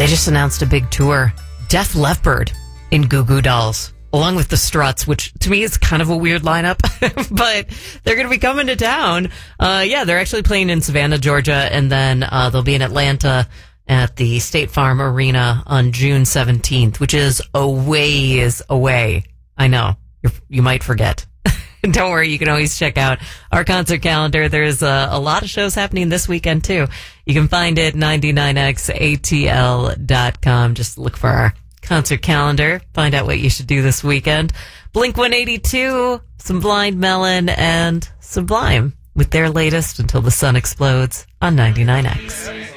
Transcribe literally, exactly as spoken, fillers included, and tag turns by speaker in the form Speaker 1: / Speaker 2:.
Speaker 1: They just announced a big tour. Def Leppard in Goo Goo Dolls, along with the Struts, which to me is kind of a weird lineup, but they're going to be coming to town. Uh, yeah, they're actually playing in Savannah, Georgia, and then uh, they'll be in Atlanta at the State Farm Arena on June seventeenth, which is a ways away. I know. You're, you might forget. Don't worry, you can always check out our concert calendar. There's a, a lot of shows happening this weekend, too. You can find it ninety-nine x A T L dot com. Just look for our concert calendar. Find out what you should do this weekend. Blink one eighty-two, some Blind Melon, and Sublime with their latest Until the Sun Explodes on ninety-nine X.